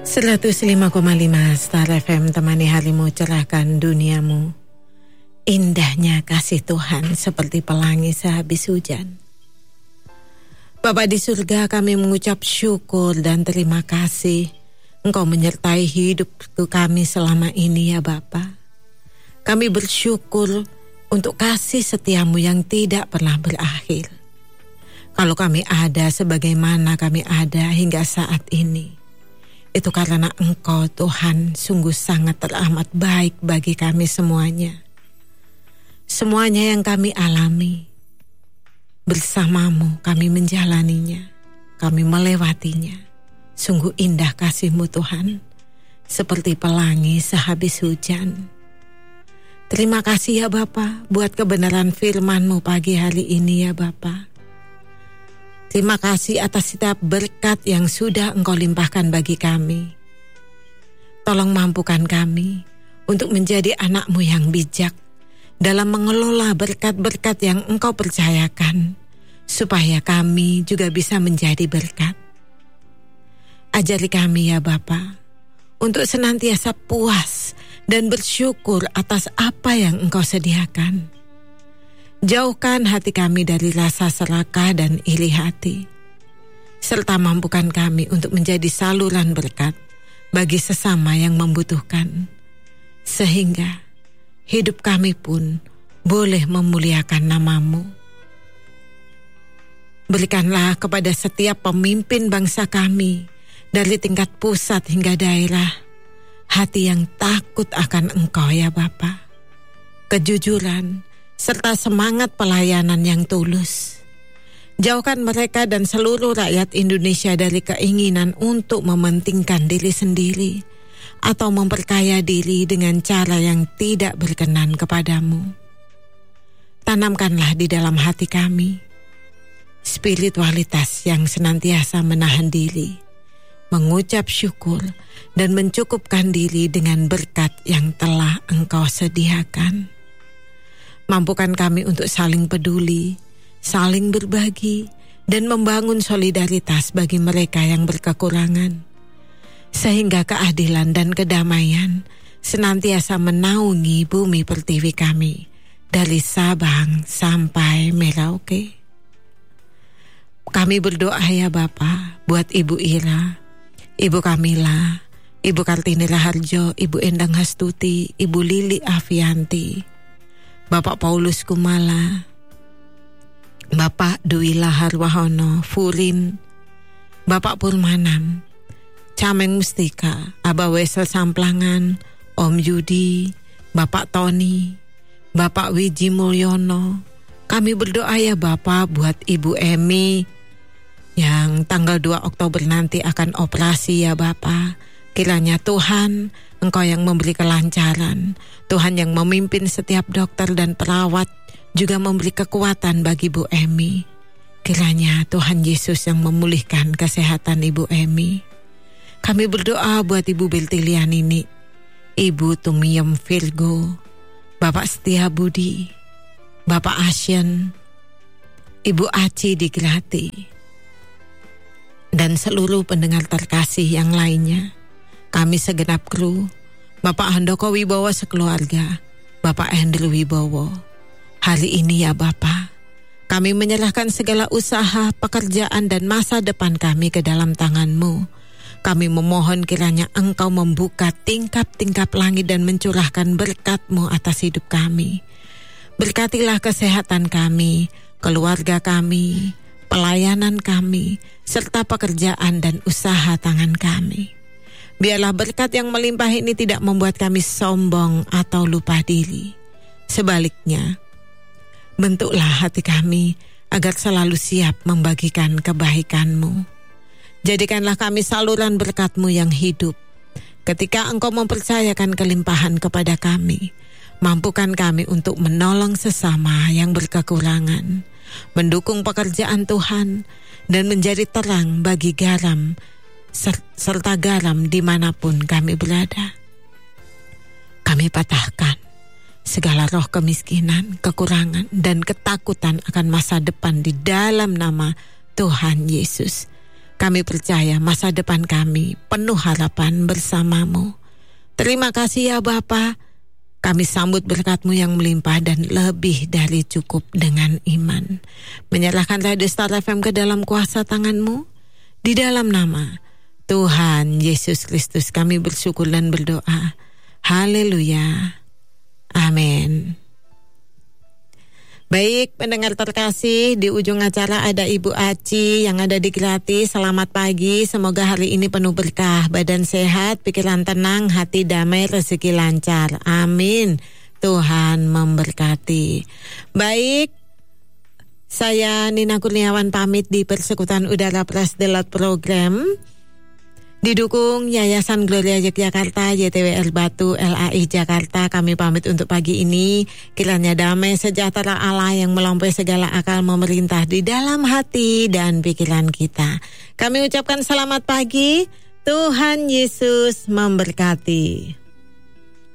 105,5 Star FM, temani harimu, cerahkan duniamu. Indahnya kasih Tuhan seperti pelangi sehabis hujan. Bapa di surga, kami mengucap syukur dan terima kasih Engkau menyertai hidup kami selama ini ya Bapa. Kami bersyukur untuk kasih setiamu yang tidak pernah berakhir. Kalau kami ada sebagaimana kami ada hingga saat ini, itu karena Engkau Tuhan sungguh sangat teramat baik bagi kami semuanya. Semuanya yang kami alami, bersamamu kami menjalaninya, kami melewatinya. Sungguh indah kasih-Mu Tuhan, seperti pelangi sehabis hujan. Terima kasih ya Bapa buat kebenaran firman-Mu pagi hari ini ya Bapa. Terima kasih atas setiap berkat yang sudah Engkau limpahkan bagi kami. Tolong mampukan kami untuk menjadi anak-Mu yang bijak dalam mengelola berkat-berkat yang Engkau percayakan, supaya kami juga bisa menjadi berkat. Ajari kami ya Bapa, untuk senantiasa puas dan bersyukur atas apa yang Engkau sediakan. Jauhkan hati kami dari rasa serakah dan iri hati, serta mampukan kami untuk menjadi saluran berkat bagi sesama yang membutuhkan, sehingga hidup kami pun boleh memuliakan nama-Mu. Berikanlah kepada setiap pemimpin bangsa kami, dari tingkat pusat hingga daerah, hati yang takut akan Engkau ya Bapa, kejujuran, serta semangat pelayanan yang tulus. Jauhkan mereka dan seluruh rakyat Indonesia dari keinginan untuk mementingkan diri sendiri atau memperkaya diri dengan cara yang tidak berkenan kepadamu. Tanamkanlah di dalam hati kami spiritualitas yang senantiasa menahan diri, mengucap syukur, dan mencukupkan diri dengan berkat yang telah Engkau sediakan. Mampukan kami untuk saling peduli, saling berbagi, dan membangun solidaritas bagi mereka yang berkekurangan, sehingga keadilan dan kedamaian senantiasa menaungi bumi pertiwi kami, dari Sabang sampai Merauke. Kami berdoa ya Bapa buat Ibu Ira, Ibu Kamila, Ibu Kartini Raharjo, Ibu Endang Hastuti, Ibu Lili Afianti, Bapak Paulus Kumala, Bapak Dwi Laharwahono, Furin, Bapak Purmanam, Cameng Mustika, Abah Wesel Samplangan, Om Yudi, Bapak Tony, Bapak Wiji Mulyono. Kami berdoa ya Bapak buat Ibu Emi yang tanggal 2 Oktober nanti akan operasi ya Bapak. Kiranya Tuhan, Engkau yang memberi kelancaran, Tuhan yang memimpin setiap dokter dan perawat, juga memberi kekuatan bagi Ibu Emi. Kiranya Tuhan Yesus yang memulihkan kesehatan Ibu Emi. Kami berdoa buat Ibu Beltilianini, Ibu Tumiem Virgo, Bapak Setia Budi, Bapak Asyen, Ibu Aci di Grati, dan seluruh pendengar terkasih yang lainnya. Kami segenap kru, Bapak Handoko Wibowo sekeluarga, Bapak Hendro Wibowo. Hari ini ya Bapak, kami menyerahkan segala usaha, pekerjaan dan masa depan kami ke dalam tangan-Mu. Kami memohon kiranya Engkau membuka tingkap-tingkap langit dan mencurahkan berkat-Mu atas hidup kami. Berkatilah kesehatan kami, keluarga kami, pelayanan kami, serta pekerjaan dan usaha tangan kami. Biarlah berkat yang melimpah ini tidak membuat kami sombong atau lupa diri. Sebaliknya, bentuklah hati kami agar selalu siap membagikan kebaikan-Mu. Jadikanlah kami saluran berkat-Mu yang hidup. Ketika Engkau mempercayakan kelimpahan kepada kami, mampukan kami untuk menolong sesama yang berkekurangan, mendukung pekerjaan Tuhan, dan menjadi terang bagi garam serta garam dimanapun kami berada. Kami patahkan segala roh kemiskinan, kekurangan, dan ketakutan akan masa depan di dalam nama Tuhan Yesus. Kami percaya masa depan kami penuh harapan bersamamu. Terima kasih ya Bapa. Kami sambut berkat-Mu yang melimpah dan lebih dari cukup dengan iman. Menyerahkan Radio Star FM ke dalam kuasa tangan-Mu. Di dalam nama Tuhan Yesus Kristus kami bersyukur dan berdoa. Haleluya. Amin. Baik pendengar terkasih, di ujung acara ada Ibu Aci yang ada di Grati. Selamat pagi, semoga hari ini penuh berkah, badan sehat, pikiran tenang, hati damai, rezeki lancar. Amin. Tuhan memberkati. Baik, saya Nina Kurniawan pamit di Persekutuan Udara Praise the Lord program. Didukung Yayasan Gloria Yogyakarta, YTWR Batu, LAI Jakarta. Kami pamit untuk pagi ini. Kiranya damai sejahtera Allah yang melampaui segala akal memerintah di dalam hati dan pikiran kita. Kami ucapkan selamat pagi. Tuhan Yesus memberkati.